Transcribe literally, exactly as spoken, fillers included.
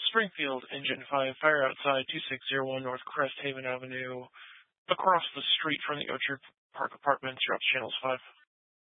Springfield, Engine five, fire outside two six zero one North Crest Haven Avenue, across the street from the Orchard Park Apartments. You're up to Channels five.